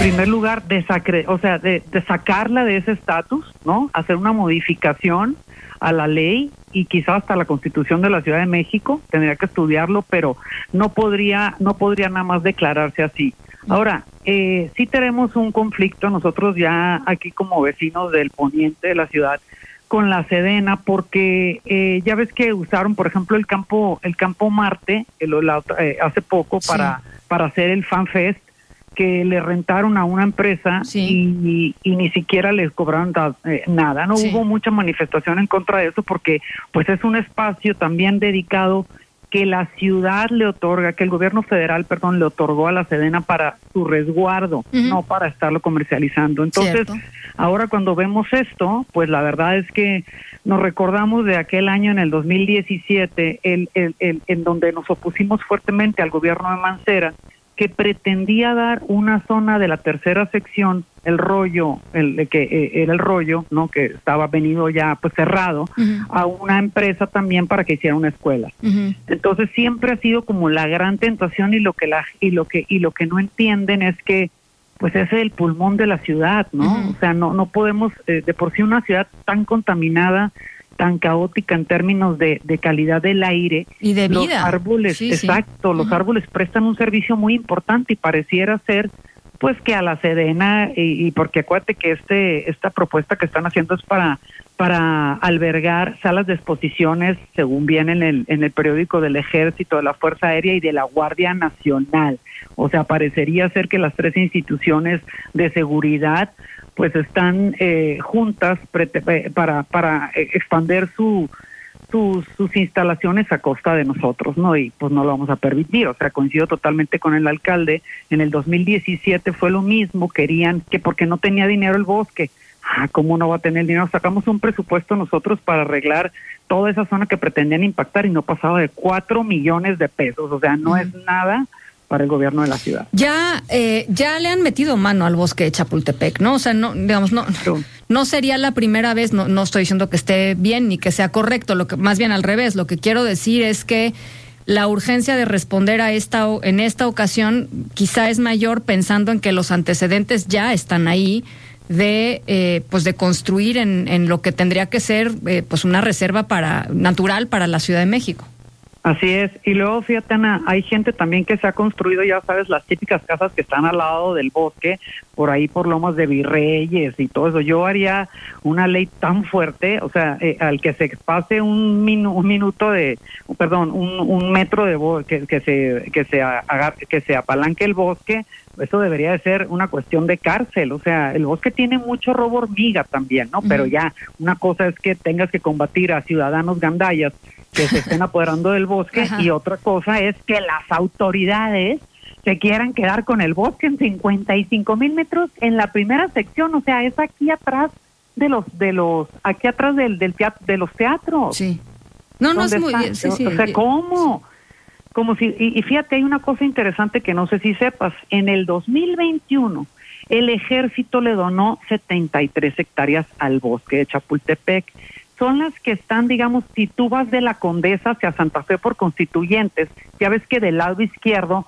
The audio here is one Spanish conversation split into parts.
primer lugar, de sacarla de ese estatus, ¿no? Hacer una modificación a la ley y quizás hasta la Constitución de la Ciudad de México, tendría que estudiarlo, pero no podría nada más declararse así. Ahora, sí tenemos un conflicto nosotros ya aquí como vecinos del poniente de la ciudad con la Sedena, porque ya ves que usaron, por ejemplo, el campo Marte hace poco para hacer el Fan Fest, que le rentaron a una empresa y ni siquiera les cobraron nada. No hubo mucha manifestación en contra de eso porque pues es un espacio también dedicado que la ciudad le otorga, que el gobierno federal, le otorgó a la Sedena para su resguardo, no para estarlo comercializando. Entonces, ahora cuando vemos esto, pues la verdad es que nos recordamos de aquel año en el 2017, en donde nos opusimos fuertemente al gobierno de Mancera, que pretendía dar una zona de la tercera sección, el rollo, era el rollo, ¿no? Que estaba venido ya pues cerrado, a una empresa también para que hiciera una escuela. Entonces siempre ha sido como la gran tentación y lo que no entienden es que pues ese es el pulmón de la ciudad, ¿no? O sea, no podemos, de por sí una ciudad tan contaminada, tan caótica en términos de calidad del aire y de vida. Los árboles, los árboles prestan un servicio muy importante y pareciera ser pues que a la Sedena y porque acuérdate que esta propuesta que están haciendo es para albergar salas de exposiciones, según viene en el periódico, del Ejército, de la Fuerza Aérea y de la Guardia Nacional. O sea, parecería ser que las tres instituciones de seguridad pues están juntas para expandir sus instalaciones a costa de nosotros, ¿no? Y pues no lo vamos a permitir. O sea, coincido totalmente con el alcalde. En el 2017 fue lo mismo, querían que porque no tenía dinero el bosque. ¿Cómo no va a tener dinero? Sacamos un presupuesto nosotros para arreglar toda esa zona que pretendían impactar y no pasaba de 4 millones de pesos. O sea, no es nada para el gobierno de la ciudad. Ya le han metido mano al bosque de Chapultepec, ¿no? O sea, no sería la primera vez, no estoy diciendo que esté bien ni que sea correcto, más bien al revés. Lo que quiero decir es que la urgencia de responder en esta ocasión quizá es mayor pensando en que los antecedentes ya están ahí de construir en lo que tendría que ser pues una reserva natural para la Ciudad de México. Así es, y luego fíjate, Ana, hay gente también que se ha construido, ya sabes, las típicas casas que están al lado del bosque, por ahí por Lomas de Virreyes y todo eso. Yo haría una ley tan fuerte, o sea, al que se pase un metro de que se apalanque el bosque, eso debería de ser una cuestión de cárcel. O sea, el bosque tiene mucho robo hormiga también, ¿no? Pero ya, una cosa es que tengas que combatir a ciudadanos gandallas que se estén apoderando del bosque y otra cosa es que las autoridades se quieran quedar con el bosque en 55,000 metros en la primera sección. O sea, es aquí atrás de los teatros. Sí. No es muy bien. Sí. O sea, ¿cómo? Como si, y fíjate, hay una cosa interesante que no sé si sepas. En el 2021, el Ejército le donó 73 hectáreas al bosque de Chapultepec. Son las que están, digamos, si tú vas de la Condesa hacia Santa Fe por Constituyentes, ya ves que del lado izquierdo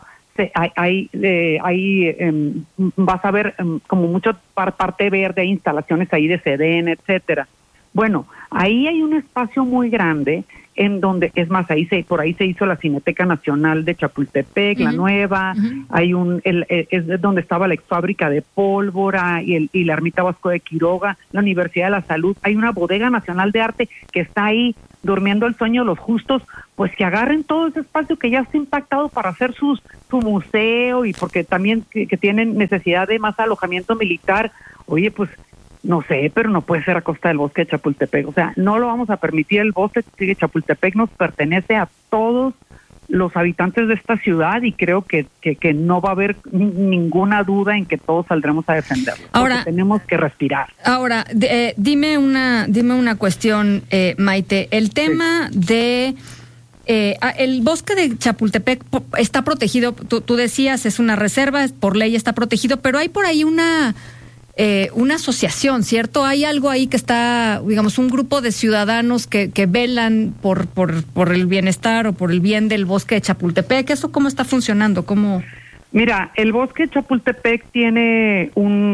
vas a ver como mucho parte verde, hay instalaciones ahí de Sedena, etcétera. Bueno, ahí hay un espacio muy grande en donde, es más, por ahí se hizo la Cineteca Nacional de Chapultepec, la nueva, hay es donde estaba la ex fábrica de pólvora y la Ermita Vasco de Quiroga, la Universidad de la Salud, hay una bodega nacional de arte que está ahí durmiendo el sueño de los justos, pues que agarren todo ese espacio que ya está impactado para hacer su museo y porque también que tienen necesidad de más alojamiento militar. Oye, pues no sé, pero no puede ser a costa del bosque de Chapultepec. O sea, no lo vamos a permitir. El bosque de Chapultepec nos pertenece a todos los habitantes de esta ciudad y creo que no va a haber ninguna duda en que todos saldremos a defenderlo. Ahora tenemos que respirar. Ahora, dime una cuestión, Maite. El tema de el bosque de Chapultepec está protegido. Tú decías, es una reserva, por ley está protegido, pero hay por ahí una asociación, ¿cierto? Hay algo ahí que está, digamos, un grupo de ciudadanos que velan por el bienestar o por el bien del bosque de Chapultepec. ¿Eso cómo está funcionando? ¿Cómo? Mira, el bosque de Chapultepec tiene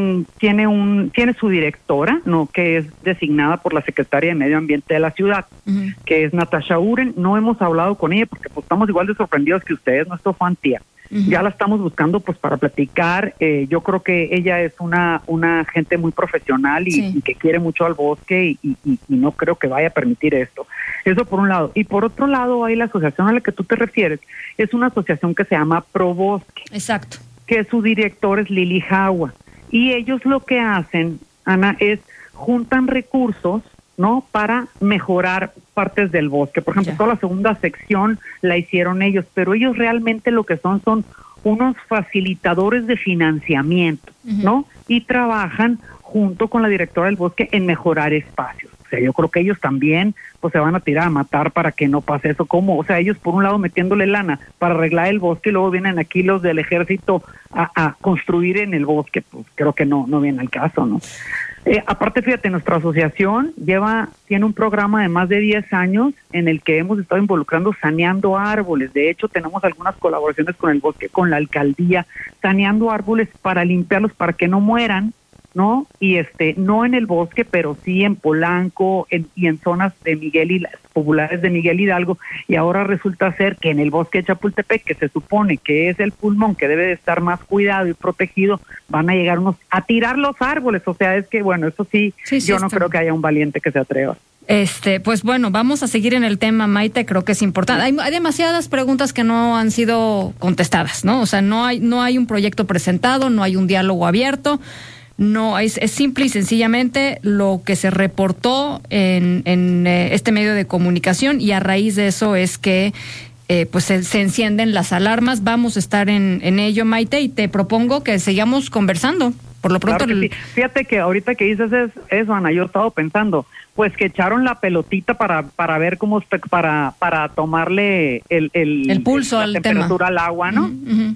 su directora, no, que es designada por la secretaria de Medio Ambiente de la ciudad, que es Natasha Uren. No hemos hablado con ella porque pues, estamos igual de sorprendidos que ustedes, nuestro fan tía. Ya la estamos buscando pues para platicar. Yo creo que ella es una gente muy profesional y que quiere mucho al bosque y no creo que vaya a permitir esto. Eso por un lado. Y por otro lado hay la asociación a la que tú te refieres. Es una asociación que se llama Pro Bosque. Exacto. Que su director es Lili Jagua. Y ellos lo que hacen, Ana, es juntan recursos, ¿no? Para mejorar partes del bosque. Por ejemplo, toda la segunda sección la hicieron ellos, pero ellos realmente lo que son unos facilitadores de financiamiento, ¿no? Y trabajan junto con la directora del bosque en mejorar espacios. O sea, yo creo que ellos también pues se van a tirar a matar para que no pase eso. ¿Cómo? O sea, ellos por un lado metiéndole lana para arreglar el bosque y luego vienen aquí los del ejército a construir en el bosque. Pues creo que no viene al caso, ¿no? Aparte, fíjate, nuestra asociación tiene un programa de más de 10 años en el que hemos estado involucrando saneando árboles. De hecho, tenemos algunas colaboraciones con el bosque, con la alcaldía, saneando árboles para limpiarlos, para que no mueran, ¿no? Y no en el bosque, pero sí en Polanco y en zonas de populares de Miguel Hidalgo, y ahora resulta ser que en el bosque de Chapultepec, que se supone que es el pulmón que debe de estar más cuidado y protegido, van a llegar unos a tirar los árboles. O sea, es que bueno, eso sí yo no creo que haya un valiente que se atreva. Pues bueno, vamos a seguir en el tema, Maite, creo que es importante. Hay demasiadas preguntas que no han sido contestadas, ¿no? O sea, no hay un proyecto presentado, no hay un diálogo abierto. No, es simple y sencillamente lo que se reportó en este medio de comunicación, y a raíz de eso es que pues se encienden las alarmas. Vamos a estar en ello, Maite, y te propongo que sigamos conversando. Por lo pronto. Claro que sí. Fíjate que ahorita que dices eso, Ana, yo he estado pensando, pues que echaron la pelotita para ver cómo para tomarle el pulso la al temperatura tema. Al agua, ¿no?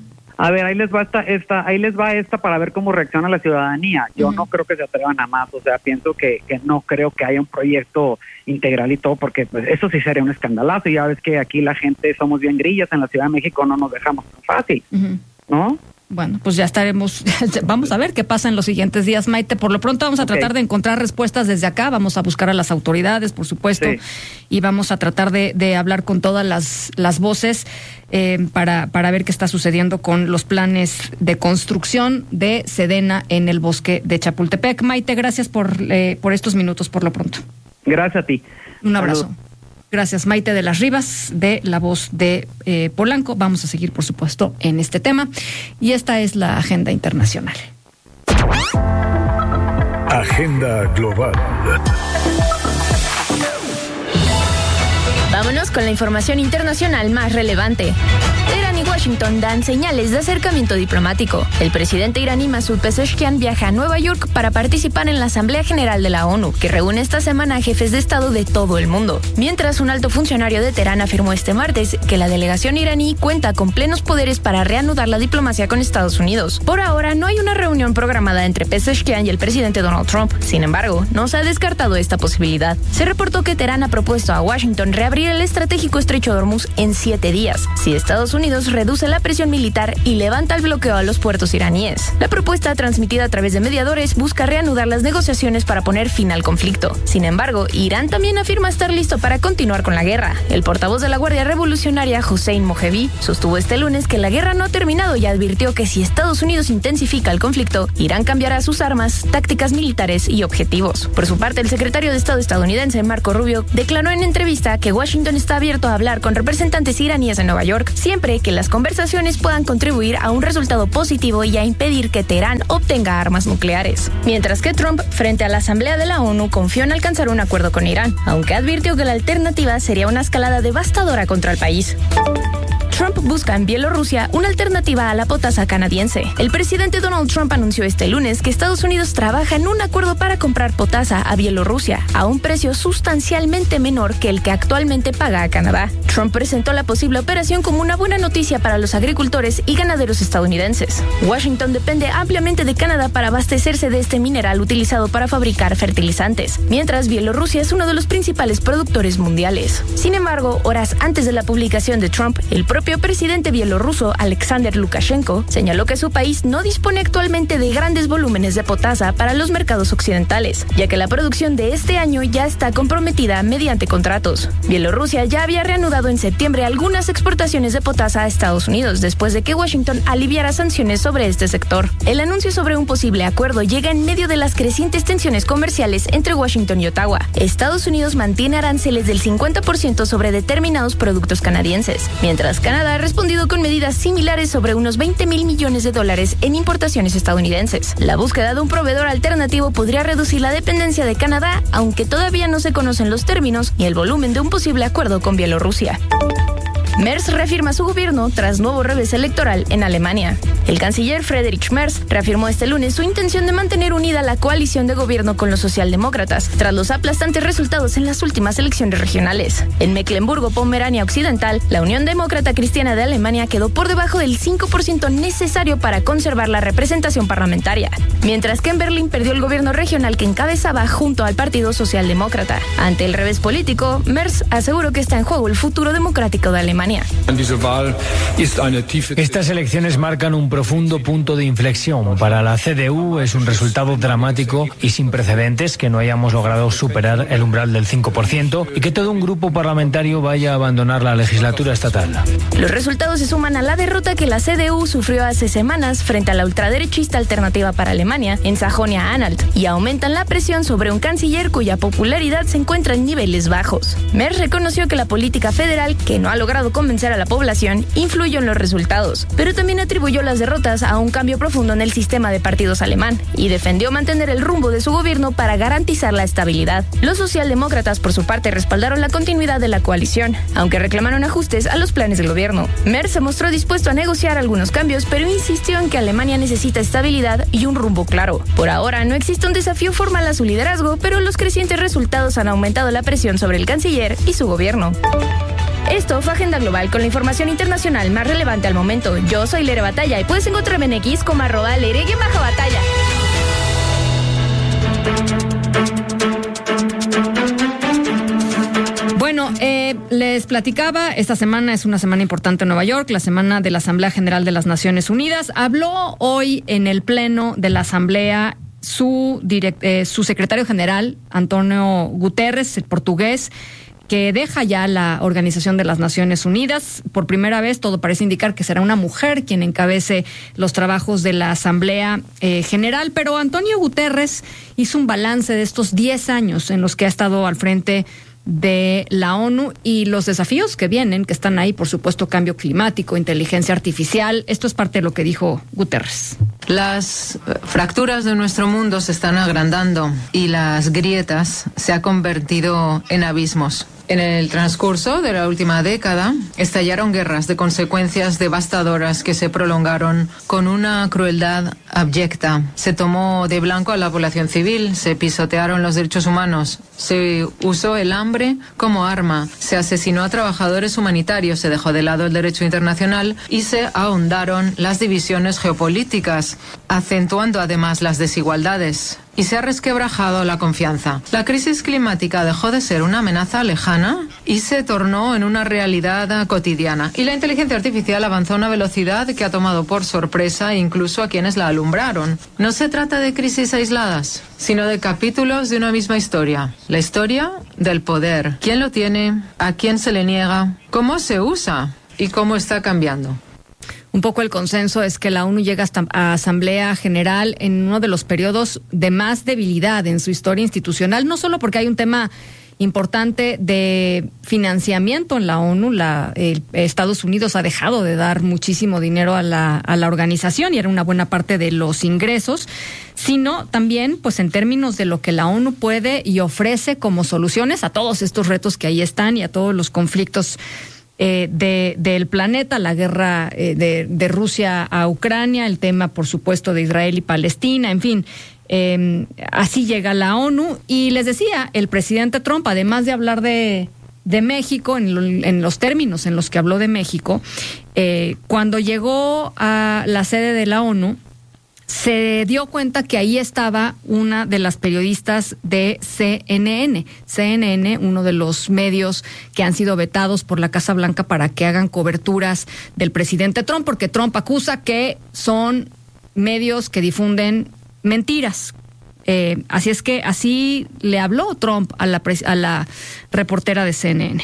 A ver, ahí les va esta para ver cómo reacciona la ciudadanía. Yo no creo que se atrevan a más, o sea, pienso que no creo que haya un proyecto integral y todo, porque pues eso sí sería un escandalazo. Y ya ves que aquí la gente somos bien grillas, en la Ciudad de México no nos dejamos tan fácil, ¿no? Bueno, pues ya estaremos, vamos a ver qué pasa en los siguientes días, Maite. Por lo pronto vamos a tratar de encontrar respuestas desde acá, vamos a buscar a las autoridades, por supuesto, y vamos a tratar de hablar con todas las voces para ver qué está sucediendo con los planes de construcción de Sedena en el bosque de Chapultepec. Maite, gracias por estos minutos por lo pronto. Gracias a ti. Un abrazo. Salud. Gracias, Maite de las Rivas, de La Voz de Polanco. Vamos a seguir, por supuesto, en este tema. Y esta es la agenda internacional. Agenda global. Vámonos con la información internacional más relevante. Teherán y Washington dan señales de acercamiento diplomático. El presidente iraní Masoud Pezeshkian viaja a Nueva York para participar en la Asamblea General de la ONU, que reúne esta semana a jefes de Estado de todo el mundo. Mientras, un alto funcionario de Teherán afirmó este martes que la delegación iraní cuenta con plenos poderes para reanudar la diplomacia con Estados Unidos. Por ahora, no hay una reunión programada entre Pezeshkian y el presidente Donald Trump. Sin embargo, no se ha descartado esta posibilidad. Se reportó que Teherán ha propuesto a Washington reabrir el estratégico estrecho de Hormuz en 7 días, si Estados Unidos reduce la presión militar y levanta el bloqueo a los puertos iraníes. La propuesta, transmitida a través de mediadores, busca reanudar las negociaciones para poner fin al conflicto. Sin embargo, Irán también afirma estar listo para continuar con la guerra. El portavoz de la Guardia Revolucionaria, Hossein Mojevi, sostuvo este lunes que la guerra no ha terminado y advirtió que si Estados Unidos intensifica el conflicto, Irán cambiará sus armas, tácticas militares y objetivos. Por su parte, el secretario de Estado estadounidense, Marco Rubio, declaró en entrevista que Washington está abierto a hablar con representantes iraníes en Nueva York, siempre que las conversaciones puedan contribuir a un resultado positivo y a impedir que Teherán obtenga armas nucleares. Mientras que Trump, frente a la Asamblea de la ONU, confió en alcanzar un acuerdo con Irán, aunque advirtió que la alternativa sería una escalada devastadora contra el país. Trump busca en Bielorrusia una alternativa a la potasa canadiense. El presidente Donald Trump anunció este lunes que Estados Unidos trabaja en un acuerdo para comprar potasa a Bielorrusia a un precio sustancialmente menor que el que actualmente paga a Canadá. Trump presentó la posible operación como una buena noticia para los agricultores y ganaderos estadounidenses. Washington depende ampliamente de Canadá para abastecerse de este mineral utilizado para fabricar fertilizantes, mientras Bielorrusia es uno de los principales productores mundiales. Sin embargo, horas antes de la publicación de Trump, el propio propio presidente bielorruso, Alexander Lukashenko, señaló que su país no dispone actualmente de grandes volúmenes de potasa para los mercados occidentales, ya que la producción de este año ya está comprometida mediante contratos. Bielorrusia ya había reanudado en septiembre algunas exportaciones de potasa a Estados Unidos, después de que Washington aliviara sanciones sobre este sector. El anuncio sobre un posible acuerdo llega en medio de las crecientes tensiones comerciales entre Washington y Ottawa. Estados Unidos mantiene aranceles del 50% sobre determinados productos canadienses, mientras Canadá ha respondido con medidas similares sobre unos $20,000 millones en importaciones estadounidenses. La búsqueda de un proveedor alternativo podría reducir la dependencia de Canadá, aunque todavía no se conocen los términos ni el volumen de un posible acuerdo con Bielorrusia. Merz reafirma su gobierno tras nuevo revés electoral en Alemania. El canciller Friedrich Merz reafirmó este lunes su intención de mantener unida la coalición de gobierno con los socialdemócratas tras los aplastantes resultados en las últimas elecciones regionales. En Mecklemburgo-Pomerania Occidental, la Unión Demócrata Cristiana de Alemania quedó por debajo del 5% necesario para conservar la representación parlamentaria, mientras que en Berlín perdió el gobierno regional que encabezaba junto al Partido Socialdemócrata. Ante el revés político, Merz aseguró que está en juego el futuro democrático de Alemania. Estas elecciones marcan un profundo punto de inflexión. Para la CDU es un resultado dramático y sin precedentes que no hayamos logrado superar el umbral del 5% y que todo un grupo parlamentario vaya a abandonar la legislatura estatal. Los resultados se suman a la derrota que la CDU sufrió hace semanas frente a la ultraderechista Alternativa para Alemania en Sajonia-Anhalt y aumentan la presión sobre un canciller cuya popularidad se encuentra en niveles bajos. Merz reconoció que la política federal, que no ha logrado convencer a la población, influyó en los resultados, pero también atribuyó las derrotas a un cambio profundo en el sistema de partidos alemán y defendió mantener el rumbo de su gobierno para garantizar la estabilidad. Los socialdemócratas, por su parte, respaldaron la continuidad de la coalición, aunque reclamaron ajustes a los planes del gobierno. Merz se mostró dispuesto a negociar algunos cambios, pero insistió en que Alemania necesita estabilidad y un rumbo claro. Por ahora no existe un desafío formal a su liderazgo, pero los crecientes resultados han aumentado la presión sobre el canciller y su gobierno. Esto fue Agenda Global con la información internacional más relevante al momento. Yo soy Lere Batalla y puedes encontrarme en X como @Lere_Batalla. Bueno, les platicaba, esta semana es una semana importante en Nueva York, la semana de la Asamblea General de las Naciones Unidas. Habló hoy en el Pleno de la Asamblea su secretario general, Antonio Guterres, el portugués, que deja ya la Organización de las Naciones Unidas. Por primera vez, todo parece indicar que será una mujer quien encabece los trabajos de la Asamblea General, pero Antonio Guterres hizo un balance de estos 10 años en los que ha estado al frente de la ONU y los desafíos que vienen, que están ahí, por supuesto, cambio climático, inteligencia artificial. Esto es parte de lo que dijo Guterres. Las fracturas de nuestro mundo se están agrandando y las grietas se han convertido en abismos. En el transcurso de la última década, estallaron guerras de consecuencias devastadoras que se prolongaron con una crueldad abyecta. Se tomó de blanco a la población civil, se pisotearon los derechos humanos, se usó el hambre como arma, se asesinó a trabajadores humanitarios, se dejó de lado el derecho internacional y se ahondaron las divisiones geopolíticas, acentuando además las desigualdades. Y se ha resquebrajado la confianza. La crisis climática dejó de ser una amenaza lejana y se tornó en una realidad cotidiana. Y la inteligencia artificial avanzó a una velocidad que ha tomado por sorpresa incluso a quienes la alumbraron. No se trata de crisis aisladas, sino de capítulos de una misma historia. La historia del poder. ¿Quién lo tiene? ¿A quién se le niega? ¿Cómo se usa? ¿Y cómo está cambiando? Un poco el consenso es que la ONU llega hasta a Asamblea General en uno de los periodos de más debilidad en su historia institucional, no solo porque hay un tema importante de financiamiento en la ONU. Estados Unidos ha dejado de dar muchísimo dinero a la organización y era una buena parte de los ingresos, sino también pues en términos de lo que la ONU puede y ofrece como soluciones a todos estos retos que ahí están y a todos los conflictos del planeta, la guerra de Rusia a Ucrania, el tema por supuesto de Israel y Palestina, en fin, así llega la ONU. Y les decía, el presidente Trump, además de hablar de México, en los términos en los que habló de México, cuando llegó a la sede de la ONU, se dio cuenta que ahí estaba una de las periodistas de CNN. CNN, uno de los medios que han sido vetados por la Casa Blanca para que hagan coberturas del presidente Trump, porque Trump acusa que son medios que difunden mentiras. Así es que así le habló Trump a la reportera de CNN.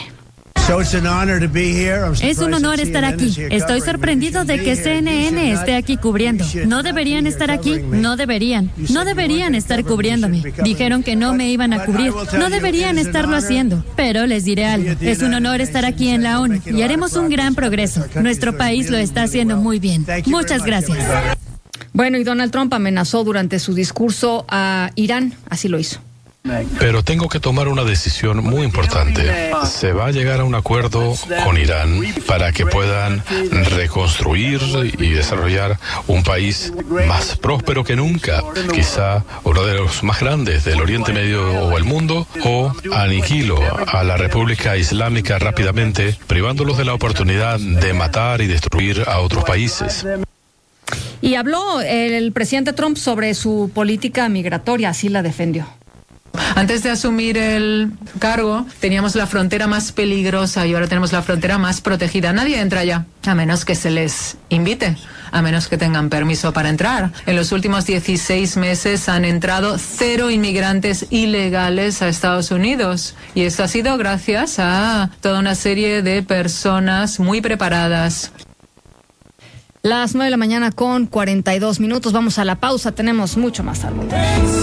Es un honor estar aquí. Estoy sorprendido de que CNN esté aquí cubriendo. No deberían estar aquí, no deberían estar cubriéndome. Dijeron que no me iban a cubrir, no deberían estarlo haciendo. Pero les diré algo, es un honor estar aquí en la ONU y haremos un gran progreso. Nuestro país lo está haciendo muy bien. Muchas gracias. Bueno, y Donald Trump amenazó durante su discurso a Irán, así lo hizo. Pero tengo que tomar una decisión muy importante. Se va a llegar a un acuerdo con Irán para que puedan reconstruir y desarrollar un país más próspero que nunca, quizá uno de los más grandes del Oriente Medio o el mundo, o aniquilo a la República Islámica rápidamente, privándolos de la oportunidad de matar y destruir a otros países. Y habló el presidente Trump sobre su política migratoria, así la defendió. Antes de asumir el cargo, teníamos la frontera más peligrosa y ahora tenemos la frontera más protegida. Nadie entra allá, a menos que se les invite, a menos que tengan permiso para entrar. En los últimos 16 meses han entrado 0 inmigrantes ilegales a Estados Unidos. Y esto ha sido gracias a toda una serie de personas muy preparadas. Las 9 de la mañana con 42 minutos. Vamos a la pausa. Tenemos mucho más tarde.